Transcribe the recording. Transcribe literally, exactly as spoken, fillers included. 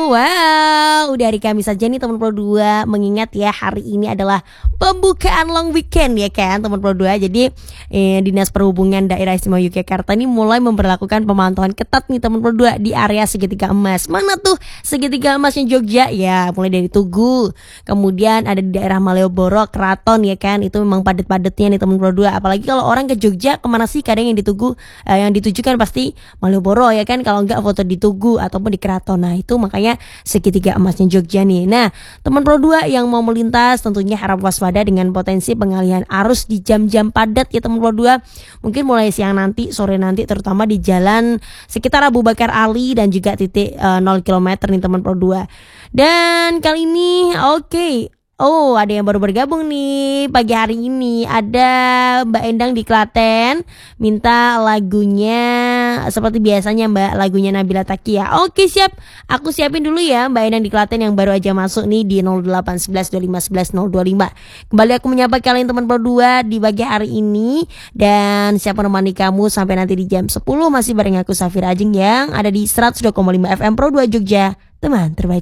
Wow, udah hari Kamis saja nih teman Pro dua. Mengingat ya hari ini adalah pembukaan long weekend ya kan teman Pro dua. Jadi eh, Dinas Perhubungan Daerah Istimewa Yogyakarta ini mulai memperlakukan pemantauan ketat nih teman Pro dua di area segitiga emas. Mana tuh segitiga emasnya Jogja? Ya mulai dari Tugu, kemudian ada di daerah Malioboro, Keraton ya kan. Itu memang padat-padatnya nih teman Pro dua. Apalagi kalau orang ke Jogja kemana sih? Kadang yang ditugu eh, yang ditujukan pasti Malioboro ya kan. Kalau enggak foto di Tugu ataupun di Keraton. Nah itu makanya segitiga emasnya Jogja nih. Nah teman Pro dua yang mau melintas tentunya harap waspada dengan potensi pengalihan arus di jam-jam padat ya teman Pro dua. Mungkin mulai siang nanti, sore nanti, terutama di jalan sekitar Abu Bakar Ali dan juga titik uh, nol kilometer nih teman Pro dua. Dan kali ini oke okay. Oh, ada yang baru bergabung nih pagi hari ini. Ada Mbak Endang di Klaten, minta lagunya seperti biasanya Mbak, lagunya Nabila Takia. Oke siap, aku siapin dulu ya Mbak Endang di Klaten yang baru aja masuk nih di nol delapan satu satu dua lima satu satu nol dua lima. Kembali aku menyapa kalian teman Pro dua di pagi hari ini. Dan siapa menemani kamu sampai nanti di jam sepuluh masih bareng aku Safira Ajeng yang ada di seratus dua koma lima F M Pro dua Jogja, teman terbaik.